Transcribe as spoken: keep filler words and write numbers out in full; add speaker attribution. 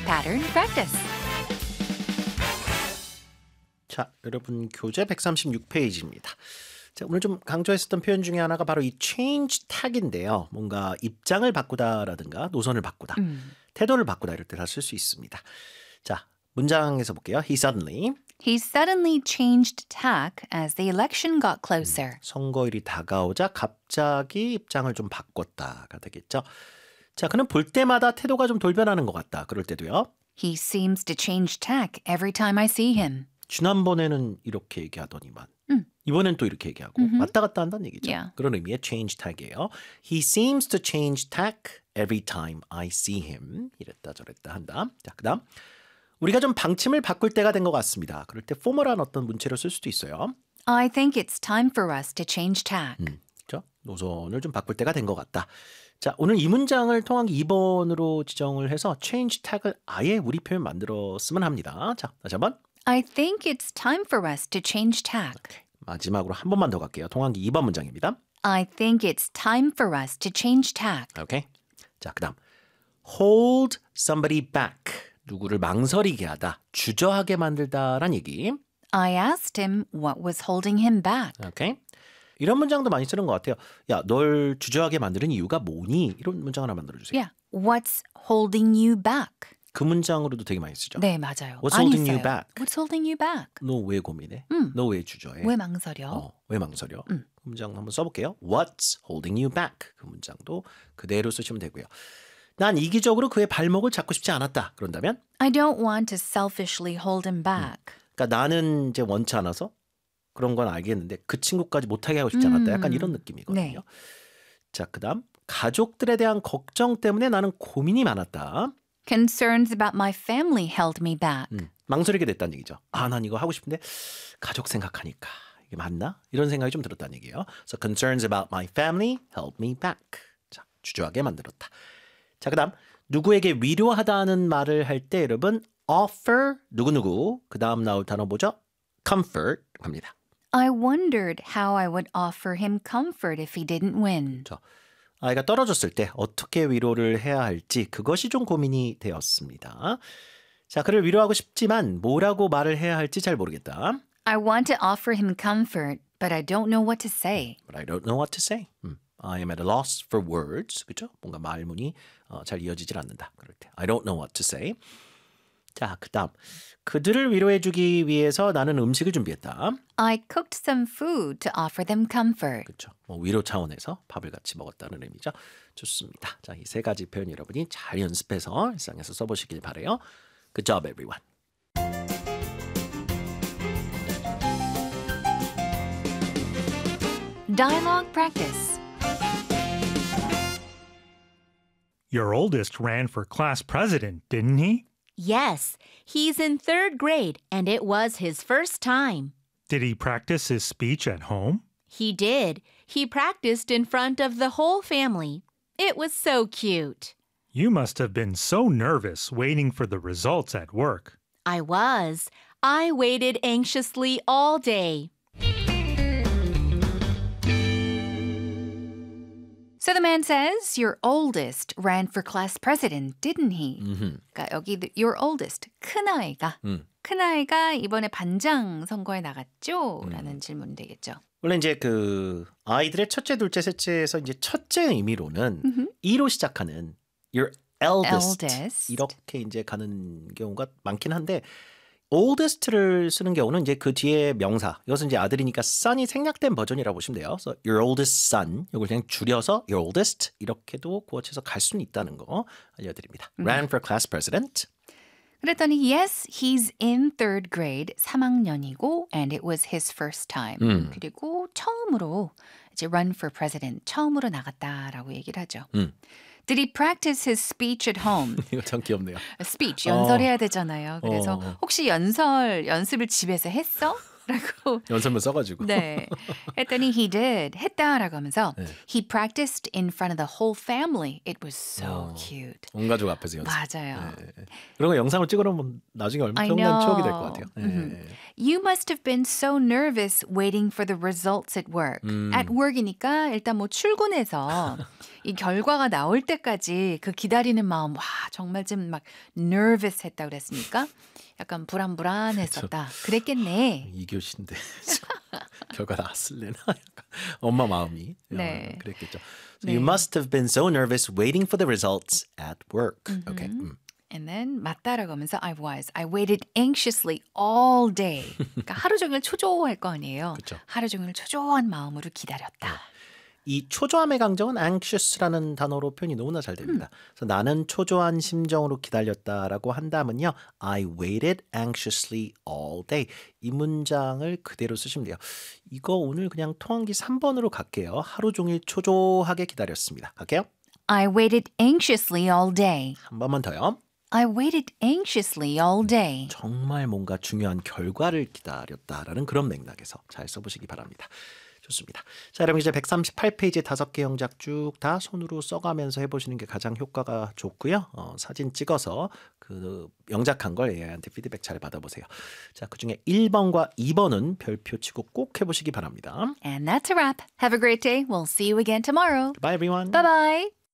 Speaker 1: Pattern practice.
Speaker 2: 자, 여러분 교재 백삼십육 페이지입니다. 자, 오늘 좀 강조했었던 표현 중에 하나가 바로 이 change tag인데요. 뭔가 입장을 바꾸다라든가 노선을 바꾸다,
Speaker 1: 음.
Speaker 2: 태도를 바꾸다 이럴 때 다 쓸 수 있습니다. 자, 문장에서 볼게요. He suddenly
Speaker 1: He suddenly changed tack as the election got closer.
Speaker 2: 선거일이 다가오자 갑자기 입장을 좀 바꿨다가 되겠죠. 자, 그는 볼 때마다 태도가 좀 돌변하는 것 같다. 그럴 때도요.
Speaker 1: He seems to change tack every time I see him.
Speaker 2: 지난번에는 이렇게 얘기하더니만
Speaker 1: 음.
Speaker 2: 이번엔 또 이렇게 얘기하고
Speaker 1: 음흠.
Speaker 2: 왔다 갔다 한다는 얘기죠.
Speaker 1: Yeah.
Speaker 2: 그런 의미의 change tag이에요. He seems to change tack every time I see him. 이랬다 저랬다 한다. 자, 그다음 우리가 좀 방침을 바꿀 때가 된 것 같습니다. 그럴 때 formal한 어떤 문체로 쓸 수도 있어요.
Speaker 1: I think it's time for us to change tack.
Speaker 2: 음, 그렇죠? 노선을 좀 바꿀 때가 된 것 같다. 자, 오늘 이 문장을 통한 이 번으로 지정을 해서 change tag을 아예 우리 표현 만들어 쓰면 합니다. 자, 다시 한번.
Speaker 1: I think it's time for us to change tack.
Speaker 2: 오케이. 마지막으로 한 번만 더 갈게요. 통한기 이 번 문장입니다.
Speaker 1: I think it's time for us to change tack.
Speaker 2: 오케이. 자, 그다음 hold somebody back. 누구를 망설이게 하다, 주저하게 만들다란 얘기.
Speaker 1: I asked him what was holding him back.
Speaker 2: 오케이. 이런 문장도 많이 쓰는 것 같아요. 야, 널 주저하게 만드는 이유가 뭐니? 이런 문장 하나 만들어주세요.
Speaker 1: Yeah. What's holding you back?
Speaker 2: 그 문장으로도 되게 많이 쓰죠.
Speaker 1: 네, 맞아요.
Speaker 2: What's
Speaker 1: 많이
Speaker 2: holding you
Speaker 1: 써요.
Speaker 2: back?
Speaker 1: What's holding you back?
Speaker 2: 너 왜 고민해?
Speaker 1: 음.
Speaker 2: 너 왜 주저해?
Speaker 1: 왜 망설여?
Speaker 2: 어, 왜 망설여?
Speaker 1: 음.
Speaker 2: 그 문장 한번 써볼게요. What's holding you back? 그 문장도 그대로 쓰시면 되고요. 난 이기적으로 그의 발목을 잡고 싶지 않았다. 그런다면
Speaker 1: I don't want to selfishly hold him back.
Speaker 2: 그러니까 나는 이제 원치 않아서 그런 건 알겠는데 그 친구까지 못하게 하고 싶지 않았다. 약간
Speaker 1: 음.
Speaker 2: 이런 느낌이거든요.
Speaker 1: 네.
Speaker 2: 자, 그다음 가족들에 대한 걱정 때문에 나는 고민이 많았다.
Speaker 1: Concerns about my family held me back.
Speaker 2: 음, 망설이게 됐다는 얘기죠. 아, 난 이거 하고 싶은데 가족 생각하니까 이게 맞나? 이런 생각이 좀 들었다는 얘기예요. So concerns about my family held me back. 자, 주저하게 만들었다. 자, 그다음 누구에게 위로하다는 말을 할 때 여러분 offer 누구누구 그 다음 나올 단어 뭐죠? comfort 갑니다.
Speaker 1: I wondered how I would offer him comfort if he didn't win.
Speaker 2: 저 아이가 떨어졌을 때 어떻게 위로를 해야 할지 그것이 좀 고민이 되었습니다. 자, 그를 위로하고 싶지만 뭐라고 말을 해야 할지 잘 모르겠다.
Speaker 1: I want to offer him comfort, but I don't know what to say.
Speaker 2: But I don't know what to say. 음, I am at a loss for words. 그렇죠? 뭔가 말문이 어, 잘 이어지질 않는다. 그럴 때 I don't know what to say. 자, 그다음 그들을 위로해주기 위해서 나는 음식을 준비했다.
Speaker 1: I cooked some food to offer them comfort.
Speaker 2: 그렇죠. 뭐 위로 차원에서 밥을 같이 먹었다는 의미죠. 좋습니다. 자, 이 세 가지 표현 여러분이 잘 연습해서 일상에서 써보시길 바래요. Good job, everyone.
Speaker 1: Dialogue practice.
Speaker 3: Your oldest ran for class president, didn't he?
Speaker 4: Yes, he's in third grade, and it was his first time.
Speaker 3: Did he practice his speech at home?
Speaker 4: He did. He practiced in front of the whole family. It was so cute.
Speaker 3: You must have been so nervous waiting for the results at work.
Speaker 4: I was. I waited anxiously all day.
Speaker 1: So the man says, your oldest ran for class president, didn't he?
Speaker 2: 음흠.
Speaker 1: 그러니까 여기 your oldest, 큰아이가
Speaker 2: 음.
Speaker 1: 큰아이가 이번에 반장 선거에 나갔죠? 라는 질문이 되겠죠.
Speaker 2: 원래 이제 그 아이들의 첫째, 둘째, 셋째에서 이제 첫째 의미로는
Speaker 1: 음흠.
Speaker 2: 이로 시작하는 your eldest,
Speaker 1: Eldest.
Speaker 2: 이렇게 이제 가는 경우가 많긴 한데 oldest를 쓰는 경우는 이제 그 뒤에 명사 이것은 이제 아들이니까 son이 생략된 버전이라고 보시면 돼요. 그래서 your oldest son 이걸 그냥 줄여서 your oldest 이렇게도 구어체에서 갈 수는 있다는 거 알려드립니다. Ran for class president.
Speaker 1: 그랬더니 yes, he's in third grade, 삼 학년이고 and it was his first time.
Speaker 2: 음.
Speaker 1: 그리고 처음으로 이제 run for president, 처음으로 나갔다라고 얘기를 하죠.
Speaker 2: 음.
Speaker 1: Did he practice his speech at home?
Speaker 2: 이거 참 귀엽네요.
Speaker 1: speech, 연설해야
Speaker 2: 어.
Speaker 1: 되잖아요. 그래서
Speaker 2: 어.
Speaker 1: 혹시 연설, 연습을 집에서 했어? 라고
Speaker 2: 연설문 써가지고.
Speaker 1: 네. 했더니 he did. 했다라고 하면서
Speaker 2: 네.
Speaker 1: he practiced in front of the whole family. It was so
Speaker 2: 어.
Speaker 1: cute.
Speaker 2: 온 가족 앞에서 연습.
Speaker 1: 맞아요.
Speaker 2: 네. 그런 거 영상을 찍어놓으면 나중에 얼마나
Speaker 1: I
Speaker 2: 엄청난
Speaker 1: know.
Speaker 2: 추억이 될 것 같아요. 네.
Speaker 1: 음. You must have been so nervous waiting for the results at work. At work이니까 일단 뭐 출근해서 이 결과가 나올 때까지 그 기다리는 마음 와 정말 좀 막 nervous 했다 그랬으니까 약간 불안불안했었다. 그랬겠네.
Speaker 2: 이 교시인데 결과 나왔을래나? 약간 엄마 마음이
Speaker 1: 네.
Speaker 2: 어, 그랬겠죠. So
Speaker 1: 네.
Speaker 2: You must have been so nervous waiting for the results at work. Okay. 음.
Speaker 1: And then 맞다라고 하면서 I was. I waited anxiously all day. 그러니까 하루 종일 초조할 거 아니에요.
Speaker 2: 그쵸.
Speaker 1: 하루 종일 초조한 마음으로 기다렸다.
Speaker 2: 이 초조함의 강정은 anxious라는 단어로 표현이 너무나 잘 됩니다. 그래서 나는 초조한 심정으로 기다렸다라고 한다면요. I waited anxiously all day. 이 문장을 그대로 쓰시면 돼요. 이거 오늘 그냥 통한기 삼 번으로 갈게요. 하루 종일 초조하게 기다렸습니다. 갈게요.
Speaker 1: I waited anxiously all day.
Speaker 2: 한 번만 더요.
Speaker 1: I waited anxiously all day.
Speaker 2: 정말 뭔가 중요한 결과를 기다렸다라는 그런 맥락에서 잘 써보시기 바랍니다. 좋습니다. 자, 여러분 이제 백삼십팔 페이지 다섯 개 영작 쭉 다 손으로 써가면서 해보시는 게 가장 효과가 좋고요. 어, 사진 찍어서 그 영작한 걸 에이아이한테 피드백 잘 받아보세요. 자, 그중에 일 번과 이 번은 별표 치고 꼭 해보시기 바랍니다.
Speaker 1: And that's a wrap. Have a great day. We'll see you again tomorrow.
Speaker 2: Bye everyone.
Speaker 1: Bye-bye.